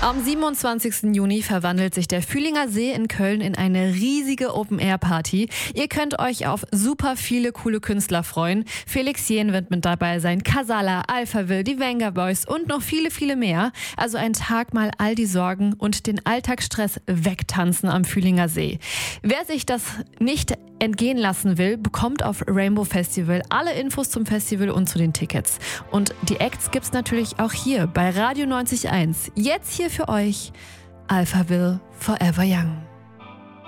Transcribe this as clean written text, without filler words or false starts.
Am 27. Juni verwandelt sich der Fühlinger See in Köln in eine riesige Open-Air-Party. Ihr könnt euch auf super viele coole Künstler freuen. Felix Jähn wird mit dabei sein, Casala, Alphaville, die Venga Boys und noch viele, viele mehr. Also ein Tag mal all die Sorgen und den Alltagsstress wegtanzen am Fühlinger See. Wer sich das nicht entgehen lassen will, bekommt auf Rainbow Festival alle Infos zum Festival und zu den Tickets. Und die Acts gibt's natürlich auch hier bei Radio 90.1. Jetzt hier für euch Alphaville Forever Young.